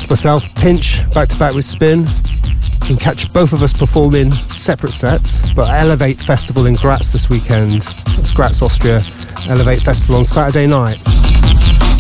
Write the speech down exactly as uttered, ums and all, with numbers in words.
Plus myself, Pinch, back to back with Spin. You can catch both of us performing separate sets, but Elevate Festival in Graz this weekend. It's Graz, Austria. Elevate Festival on Saturday night.